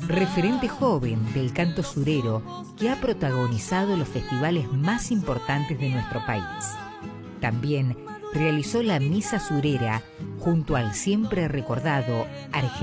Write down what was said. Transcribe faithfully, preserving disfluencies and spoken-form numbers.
referente joven del canto surero que ha protagonizado los festivales más importantes de nuestro país. También realizó la Misa Surera junto al siempre recordado argentino